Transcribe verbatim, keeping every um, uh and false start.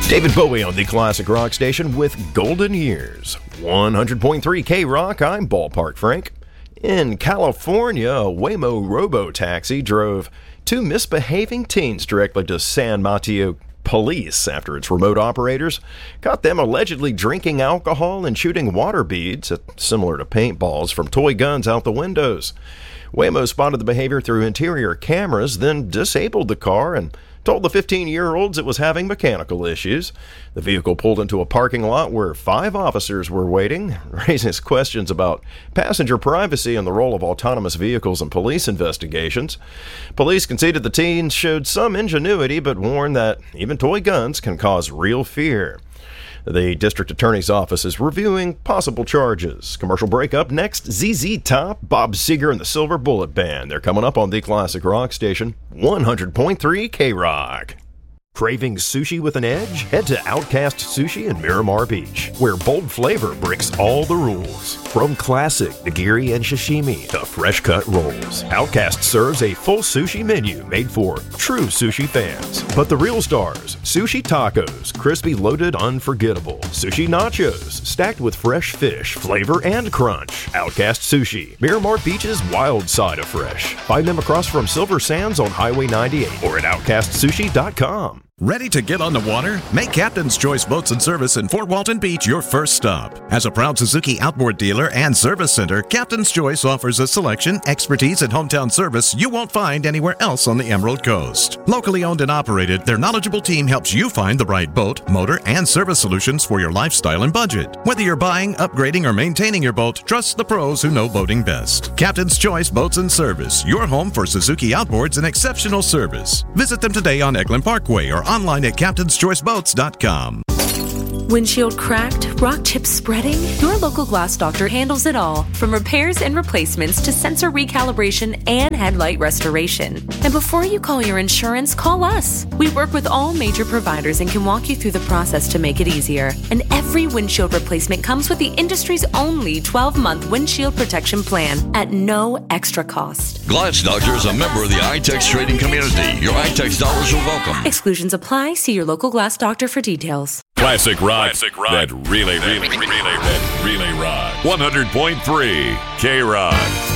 David Bowie on the Classic Rock Station with Golden Years. one hundred point three K-Rock, I'm Ballpark Frank. In California, a Waymo robo-taxi drove two misbehaving teens directly to San Mateo police after its remote operators caught them allegedly drinking alcohol and shooting water beads, similar to paintballs, from toy guns out the windows. Waymo spotted the behavior through interior cameras, then disabled the car and told the fifteen-year-olds it was having mechanical issues. The vehicle pulled into a parking lot where five officers were waiting, raising questions about passenger privacy and the role of autonomous vehicles in police investigations. Police conceded the teens showed some ingenuity, but warned that even toy guns can cause real fear. The district attorney's office is reviewing possible charges. Commercial break up next. Z Z Top, Bob Seger and the Silver Bullet Band. They're coming up on the Classic Rock Station, one hundred point three K-Rock. Craving sushi with an edge? Head to Outcast Sushi in Miramar Beach, where bold flavor breaks all the rules. From classic nigiri and sashimi to fresh-cut rolls, Outcast serves a full sushi menu made for true sushi fans. But the real stars, sushi tacos, crispy, loaded, unforgettable. Sushi nachos, stacked with fresh fish, flavor, and crunch. Outcast Sushi, Miramar Beach's wild side of fresh. Find them across from Silver Sands on Highway ninety-eight or at outcast sushi dot com. Ready to get on the water? Make Captain's Choice Boats and Service in Fort Walton Beach your first stop. As a proud Suzuki outboard dealer and service center, Captain's Choice offers a selection, expertise, and hometown service you won't find anywhere else on the Emerald Coast. Locally owned and operated, their knowledgeable team helps you find the right boat, motor, and service solutions for your lifestyle and budget. Whether you're buying, upgrading, or maintaining your boat, trust the pros who know boating best. Captain's Choice Boats and Service, your home for Suzuki outboards and exceptional service. Visit them today on Eglin Parkway or online at captains choice boats dot com. Windshield cracked? Rock chips spreading? Your local glass doctor handles it all, from repairs and replacements to sensor recalibration and headlight restoration. And before you call your insurance, call us. We work with all major providers and can walk you through the process to make it easier. And every windshield replacement comes with the industry's only twelve-month windshield protection plan at no extra cost. Glass Doctor is a member of the iTex trading community. Your iTex dollars are welcome. Exclusions apply. See your local glass doctor for details. Classic rock. Classic rock. That really, really, really, really, really rock. one hundred point three K-Rock.